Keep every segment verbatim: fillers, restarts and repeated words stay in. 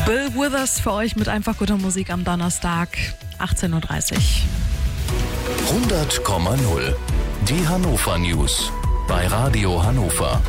Bill Withers für euch mit einfach guter Musik am Donnerstag, achtzehn Uhr dreißig. hundert Komma null. Die Hannover News bei Radio Hannover.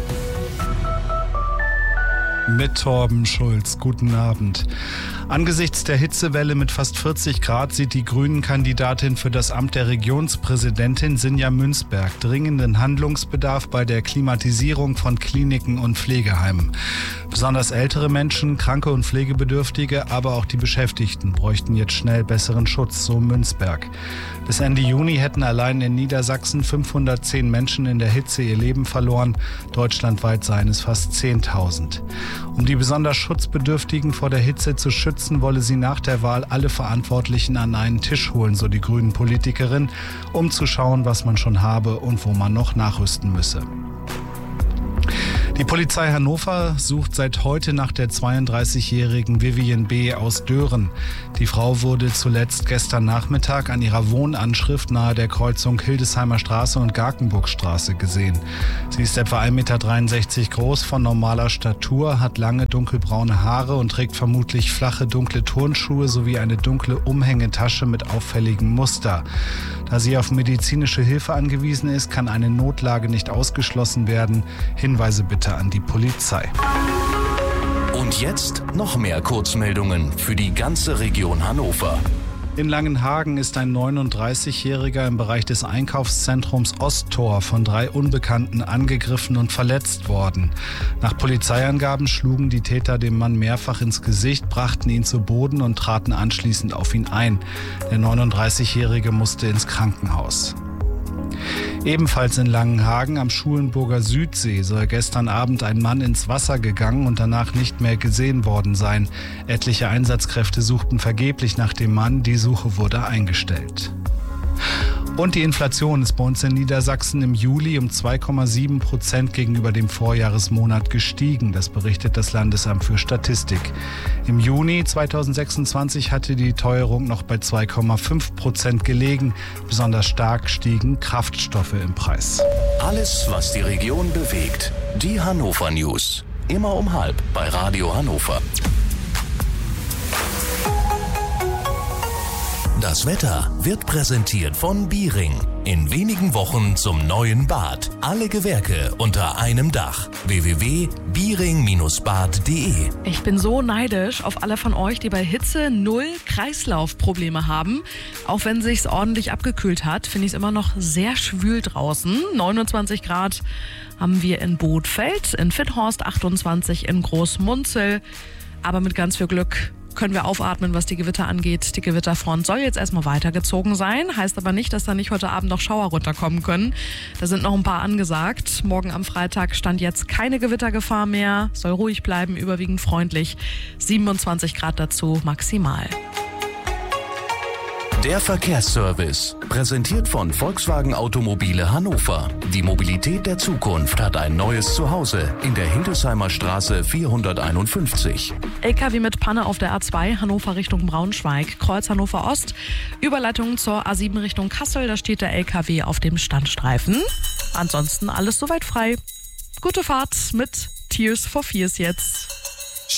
Mit Torben Schulz. Guten Abend. Angesichts der Hitzewelle mit fast vierzig Grad sieht die Grünen-Kandidatin für das Amt der Regionspräsidentin Sinja Münzberg dringenden Handlungsbedarf bei der Klimatisierung von Kliniken und Pflegeheimen. Besonders ältere Menschen, Kranke und Pflegebedürftige, aber auch die Beschäftigten bräuchten jetzt schnell besseren Schutz, so Münzberg. Bis Ende Juni hätten allein in Niedersachsen fünfhundertzehn Menschen in der Hitze ihr Leben verloren. Deutschlandweit seien es fast zehntausend. Um die besonders Schutzbedürftigen vor der Hitze zu schützen, wolle sie nach der Wahl alle Verantwortlichen an einen Tisch holen, so die Grünen-Politikerin, um zu schauen, was man schon habe und wo man noch nachrüsten müsse. Die Polizei Hannover sucht seit heute nach der zweiunddreißigjährigen Vivian B. aus Dören. Die Frau wurde zuletzt gestern Nachmittag an ihrer Wohnanschrift nahe der Kreuzung Hildesheimer Straße und Garkenburgstraße gesehen. Sie ist etwa ein Meter dreiundsechzig groß, von normaler Statur, hat lange dunkelbraune Haare und trägt vermutlich flache dunkle Turnschuhe sowie eine dunkle Umhängetasche mit auffälligem Muster. Da sie auf medizinische Hilfe angewiesen ist, kann eine Notlage nicht ausgeschlossen werden. Hinweise bitte an die Polizei. Und jetzt noch mehr Kurzmeldungen für die ganze Region Hannover. In Langenhagen ist ein neununddreißigjähriger im Bereich des Einkaufszentrums Osttor von drei Unbekannten angegriffen und verletzt worden. Nach Polizeiangaben schlugen die Täter dem Mann mehrfach ins Gesicht, brachten ihn zu Boden und traten anschließend auf ihn ein. Der neununddreißigjährige musste ins Krankenhaus. Ebenfalls in Langenhagen am Schulenburger Südsee soll gestern Abend ein Mann ins Wasser gegangen und danach nicht mehr gesehen worden sein. Etliche Einsatzkräfte suchten vergeblich nach dem Mann, die Suche wurde eingestellt. Und die Inflation ist bei uns in Niedersachsen im Juli um zwei Komma sieben Prozent gegenüber dem Vorjahresmonat gestiegen. Das berichtet das Landesamt für Statistik. Im Juni zweitausendsechsundzwanzig hatte die Teuerung noch bei zwei Komma fünf Prozent gelegen. Besonders stark stiegen Kraftstoffe im Preis. Alles, was die Region bewegt. Die Hannover News. Immer um halb bei Radio Hannover. Das Wetter wird präsentiert von Biering. In wenigen Wochen zum neuen Bad. Alle Gewerke unter einem Dach. w w w punkt biering Bindestrich bad punkt d e. Ich bin so neidisch auf alle von euch, die bei Hitze null Kreislaufprobleme haben. Auch wenn sich's ordentlich abgekühlt hat, finde ich es immer noch sehr schwül draußen. neunundzwanzig Grad haben wir in Bothfeld, in Vithorst achtundzwanzig, in Großmunzel. Aber mit ganz viel Glück können wir aufatmen, was die Gewitter angeht. Die Gewitterfront soll jetzt erstmal weitergezogen sein, heißt aber nicht, dass da nicht heute Abend noch Schauer runterkommen können. Da sind noch ein paar angesagt. Morgen am Freitag stand jetzt keine Gewittergefahr mehr, soll ruhig bleiben, überwiegend freundlich. siebenundzwanzig Grad dazu maximal. Der Verkehrsservice, präsentiert von Volkswagen Automobile Hannover. Die Mobilität der Zukunft hat ein neues Zuhause in der Hildesheimer Straße vierhunderteinundfünfzig. L K W mit Panne auf der A zwei, Hannover Richtung Braunschweig, Kreuz Hannover Ost, Überleitung zur A sieben Richtung Kassel, da steht der L K W auf dem Standstreifen. Ansonsten alles soweit frei. Gute Fahrt mit Tears for Fears jetzt.